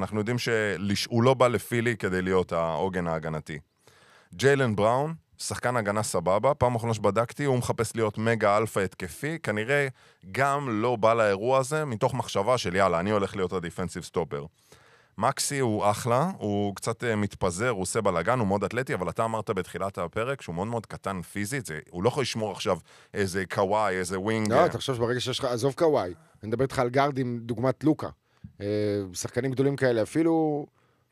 אנחנו יודעים שהוא לא בא לפילי כדי להיות העוגן ההגנתי. ג'יילן בראון, שחקן הגנה סבבה, פעם אחרונה שבדקתי, הוא מחפש להיות מגה אלפא התקפי, כנראה גם לא בא לאירוע הזה, מתוך מחשבה של יאללה, אני הולך להיות הדיפנסיב סטופר. מקסי הוא אחלה, הוא קצת מתפזר, הוא עושה בלגן, הוא מאוד אתלטי, אבל אתה אמרת בתחילת הפרק שהוא מאוד מאוד קטן פיזית, הוא לא יכול לשמור עכשיו איזה קוואי, איזה ווינג. לא, תחשוב שברגע שיש לך, עזוב קוואי, אני מדבר איתך על גארדים, דוגמת לוקה, שחקנים גדולים כאלה, אפילו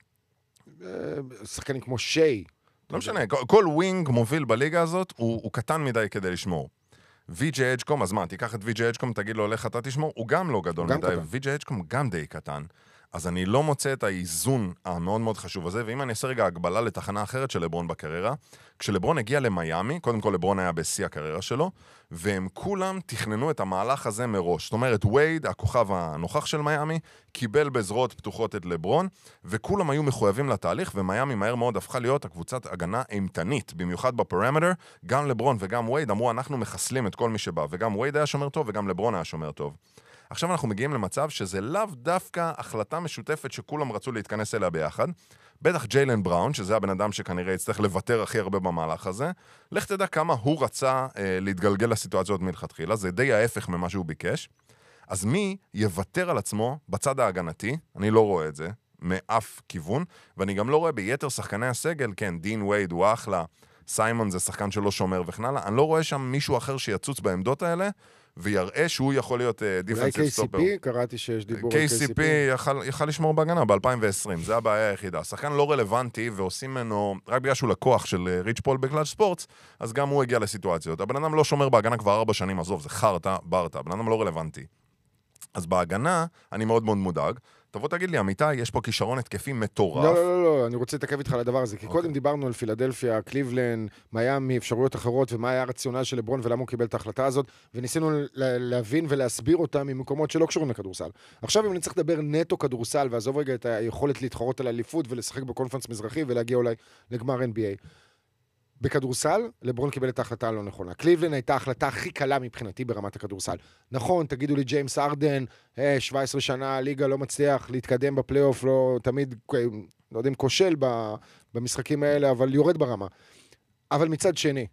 שחקנים כמו שיי. לא משנה, כל ווינג מוביל בליגה הזאת, הוא קטן מדי כדי לשמור. ויג'י אג'קום, אז מה, תיקח את ויג'י אג'קום, תגיד לו, לך אתה תשמור, הוא גם לא גדול מדי, ויג'י אג'קום גם די קטן. אז אני לא מוצא את האיזון המאוד מאוד חשוב הזה, ואם אני אעשה רגע הגבלה לתחנה אחרת של לברון בקריירה, כשלברון הגיע למיימי, קודם כל לברון היה בשיא הקריירה שלו, והם כולם תכננו את המהלך הזה מראש. זאת אומרת, וייד, הכוכב הנוכח של מיימי, קיבל בזרועות פתוחות את לברון, וכולם היו מחויבים לתהליך, ומיימי מהר מאוד הפכה להיות הקבוצת הגנה אימתנית, במיוחד בפרמטר, גם לברון וגם וייד אמרו, אנחנו מחסלים את כל מי שבא, וגם וייד היה שומר טוב, וגם לברון היה שומר טוב. עכשיו אנחנו מגיעים למצב שזה לאו דווקא החלטה משותפת שכולם רצו להתכנס אליה ביחד. בטח ג'יילן בראון, שזה הבן אדם שכנראה יצטרך לוותר הכי הרבה במהלך הזה. לך תדע כמה הוא רצה להתגלגל לסיטואציות מלכתחילה, זה די ההפך ממה שהוא ביקש. אז מי יוותר על עצמו בצד ההגנתי? אני לא רואה את זה מאף כיוון, ואני גם לא רואה ביתר שחקני הסגל, כן, דין וייד הוא אחלה, סיימון זה שחקן שלא שומר וכן הלאה, אני לא רואה שם מישהו אחר שיצוץ בעמדות האלה, ויראה שהוא יכול להיות דיפנסיב סטופר. אולי KCP? קראתי שיש דיבור על KCP. KCP יכל לשמור בהגנה ב-2020, זה הבעיה היחידה. השחקן לא רלוונטי, ועושים ממנו, רק בגלל שהוא לקוח של ריץ' פול בקלאץ' ספורטס, אז גם הוא הגיע לסיטואציות. הבן אדם לא שומר בהגנה כבר 4 שנים, עזוב, זה חרטה, ברטה, הבן אדם לא רלוונטי. אז בהגנה, אני מאוד מאוד מודאג. תבוא תגיד לי, אמיתי, יש פה כישרון התקפי מטורף. לא, אני רוצה להתעכב איתך על הדבר הזה, כי קודם דיברנו על פילדלפיה, קליבלנד, מיימי, אפשרויות אחרות, ומה היה הרציונל של לברון ולמה הוא קיבל את ההחלטה הזאת, וניסינו להבין ולהסביר אותם ממקומות שלא קשורים לכדורסל. עכשיו אם אני צריך לדבר נטו כדורסל, ועזוב רגע את היכולת להתחרות על האליפות ולשחק בקונפרנס מזרחי ולהגיע אולי לגמר NBA. בכדורסל, לברון קיבל את ההחלטה הלא נכונה. קליבלנד הייתה ההחלטה הכי קלה מבחינתי ברמת הכדורסל. נכון, תגידו לי ג'יימס ארדן, 17 שנה, ליגה לא מצליח להתקדם בפלייאוף, לא תמיד, לא יודע אם כושל במשחקים האלה, אבל יורד ברמה. אבל מצד שני,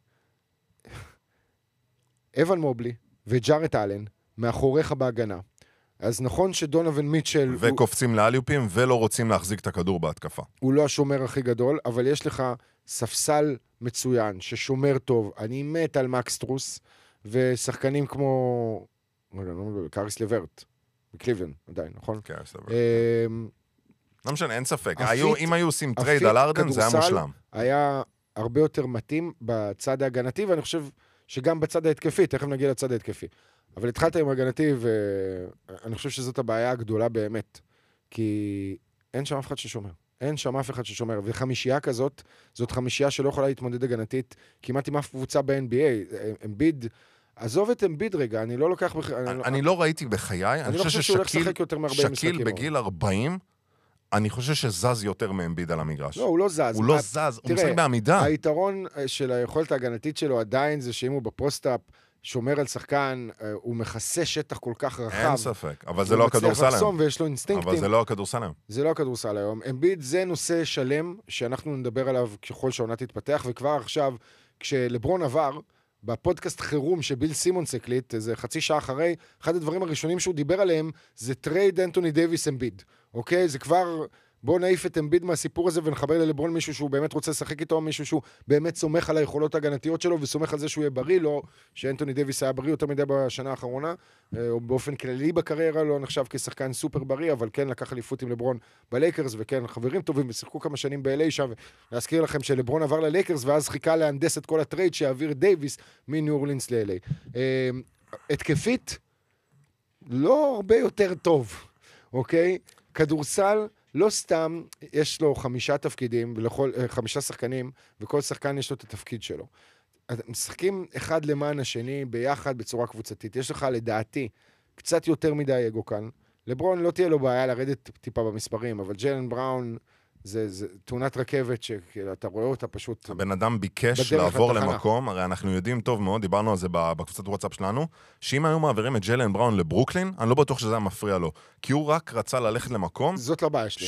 אבן מובלי וג'ארט אלן, מאחוריך בהגנה. אז נכון שדונובין מיטשל... וקופצים לאליופים ולא רוצים להחזיק את הכדור בהתקפה. הוא לא השומר הכי גדול, אבל יש לך ספסל מצוין, ששומר טוב. אני מת על מקסטרוס, ושחקנים כמו... קאריס לברט, בקליבלנד, עדיין, נכון? קאריס לברט. לא משנה, אין ספק. אם היו עושים טרייד על ארדן, זה היה מושלם. היה הרבה יותר מתאים בצד ההגנתי, ואני חושב שגם בצד ההתקפי, תכף נגיע לצד ההתקפי. אבל התחלת עם הגנתי, ואני חושב שזאת הבעיה הגדולה באמת, כי אין שם אף אחד ששומר. אין שם אף אחד ששומר. וחמישייה כזאת, זאת חמישייה שלא יכולה להתמודד הגנתית, כמעט עם אף קבוצה ב-NBA. אמביד, עזוב את אמביד רגע, אני לא לוקח... אני לא ראיתי בחיי, אני חושב ששקיל בגיל 40, אני חושב שזז יותר מאמביד על המגרש. לא, הוא לא זז. הוא לא זז, הוא משחק בעמידה. היתרון של היכולת ההגנתית שלו עדיין זה שאם הוא בפוסט-אפ, שומר על שחקן, הוא מכסה שטח כל כך רחב. אין ספק, אבל זה לא הכדורסל היום. ויש לו אינסטינקטים. אבל זה לא הכדורסל היום. זה לא הכדורסל היום. אמביד זה נושא שלם, שאנחנו נדבר עליו ככל שהעונה תתפתח, וכבר עכשיו, כשלברון עבר, בפודקאסט חירום שביל סימונס הקליט, איזה חצי שעה אחרי, אחד הדברים הראשונים שהוא דיבר עליהם, זה טרייד אנטוני דייביס אמביד. אוקיי? זה כבר... בואו נעיף את אמביד מהסיפור הזה ונחבר ללברון מישהו שהוא באמת רוצה לשחק איתו, מישהו שהוא באמת סומך על היכולות ההגנתיות שלו וסומך על זה שהוא יהיה בריא, לא שאנטוני דייביס היה בריא יותר מדי בשנה האחרונה, או באופן כללי בקריירה לא נחשב כשחקן סופר בריא, אבל כן לקח אליפות עם לברון בלייקרס, וכן חברים טובים ושיחקו כמה שנים ב-LA שם, ולהזכיר לכם שלברון עבר ללייקרס ואז חיכה להנדס את כל הטרייד שיעביר דייביס מניו אורלינס ל-LA. התקפית, לא הרבה יותר טוב, אוקיי? כדורסל לא סתם, יש לו 5 תפקידים, 5 שחקנים, וכל שחקן יש לו את התפקיד שלו. משחקים אחד למען השני, ביחד, בצורה קבוצתית. יש לך, לדעתי, קצת יותר מדי אגו כאן. לברון לא תהיה לו בעיה לרדת טיפה במספרים, אבל ג'יילן בראון, זה תאונת רכבת שאתה רואה אותה פשוט... הבן אדם ביקש לעבור למקום, הרי אנחנו יודעים טוב מאוד, דיברנו על זה בקבוצת וואטסאפ שלנו, שאם היו מעבירים את ג'יילן בראון לברוקלין, אני לא בטוח שזה היה מפריע לו, כי הוא רק רצה ללכת למקום... זאת לא בעיה שלי.